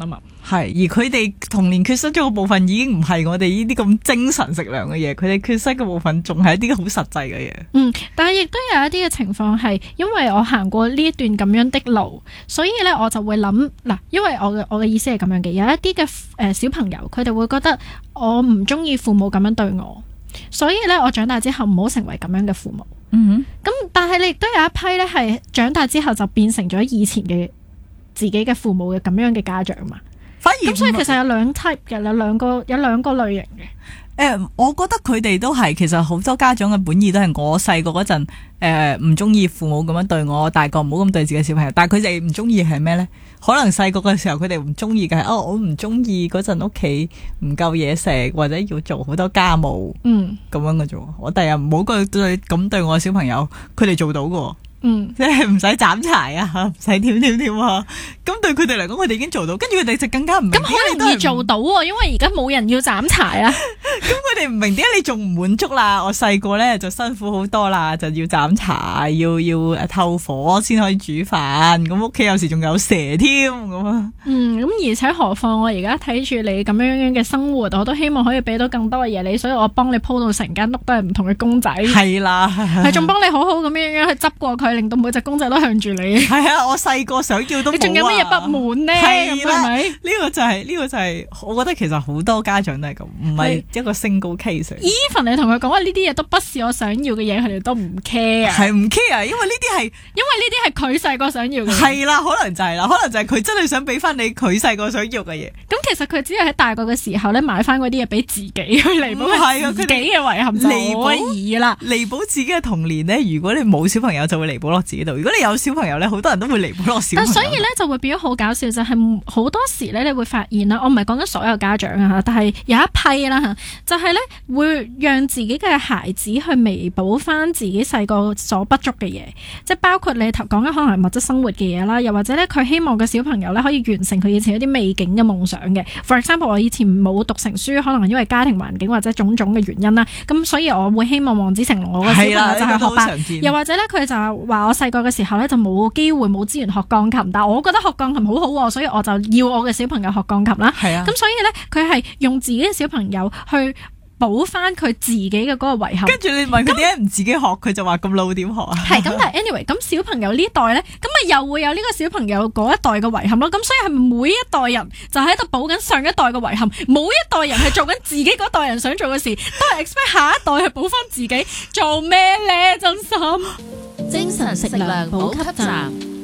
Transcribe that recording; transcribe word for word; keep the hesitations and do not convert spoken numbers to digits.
啊嘛。 係，而佢哋童年缺失咗個部分已經唔係我哋呢啲咁精神食糧嘅嘢，佢哋缺失嘅部分仲係一啲好實際嘅嘢。 嗯，但係亦都有一啲嘅情況係，因為我行過呢一段咁樣的路，所以咧我就會諗嗱，因為我嘅我嘅意思係咁樣嘅，有一啲嘅誒小朋友佢哋會覺得我唔中意父母咁樣對我，所以咧我長大之後唔好成為咁樣嘅父母。 嗯哼， 咁但係你亦都有一批咧係長大之後就變成咗以前嘅自己嘅父母嘅咁樣嘅家長嘛。 反而咁所以其實有兩 type 嘅，有兩個有兩個類型嘅。 誒、呃，我覺得佢哋都係，其實好多家長嘅本意都係我細個嗰陣，誒唔中意父母咁樣對我，大個唔好咁對自己嘅小朋友。但係佢哋唔中意係咩呢？可能細個嘅時候佢哋唔中意嘅係，哦，我唔中意嗰陣屋企唔夠嘢食，或者要做好多家務，嗯，咁樣嘅啫。我第日唔好咁對咁對我嘅小朋友，佢哋做到嘅。嗯，即係唔使斬柴啊，唔使跳跳跳啊，咁對佢哋嚟講，佢哋已經做到，跟住佢哋就更加唔明。 咁好容易做到喎，因為而家冇人要斬柴啊。 咁佢哋唔明點解你仲唔滿足啦？我細個咧就辛苦好多啦，就要斬柴，要要透火先可以煮飯。咁屋企有時仲有蛇添咁啊。 嗯，咁而且何況我而家睇住你咁樣樣嘅生活，我都希望可以俾到更多嘅嘢你，所以我幫你鋪到成間屋都係唔同嘅公仔。 係啦， 係仲幫你好好咁樣樣去執過佢。令到每隻公仔都向住你。係啊，我細個想要都冇啊。你仲有乜嘢不滿呢？ 係啦， 係咪？ 呢個就係呢個就係，我覺得其實好多家長都係咁，唔係一個 single case。 Even 你同佢講話呢啲嘢都不是我想要嘅嘢，佢哋都唔 care。 係唔 care，因為呢啲係因為呢啲係佢細個想要嘅。 係啦，可能就係啦，可能就係佢真係想俾翻你佢細個想要嘅嘢。 咁其實佢只係喺大個嘅時候咧買翻嗰啲嘢俾自己去彌補佢自己嘅遺憾就可以啦。 彌補自己嘅童年咧，如果你冇小朋友就會彌補落自己度。如果你有小朋友咧，好多人都會彌補落小朋友。 但所以咧就會變咗好搞笑，就係、是、好多時咧你會發現啦，我唔係講緊所有家長啊，但係有一批啦吓，就係、是、咧會讓自己嘅孩子去彌補翻自己細個所不足嘅嘢，即係包括你頭講緊可能係物質生活嘅嘢啦，又或者咧佢希望個小朋友咧可以完成佢以前一啲未竟嘅夢想嘅。For example， 我以前冇讀成書，可能因為家庭環境或者種種嘅原因啦，咁所以我會希望望子成龍，我個小朋友就係學霸。又或者咧佢就話我細個嘅時候咧就冇機會冇資源學鋼琴，但係我覺得學鋼琴好好，所以我就要我嘅小朋友學鋼琴啦。係啊，咁所以咧佢係用自己嘅小朋友去補翻佢自己嘅嗰個遺憾。 跟住你問佢點解唔自己學，佢就話咁老點學啊？ 係咁，但係 anyway， 咁小朋友呢一代咧，咁咪又會有呢個小朋友嗰一代嘅遺憾咯。咁所以係每一代人就喺度補緊上一代嘅遺憾，冇一代人係做緊自己嗰代人想做嘅事，都係 expect 下一代去補翻自己。做咩咧？真心精神食糧補給站。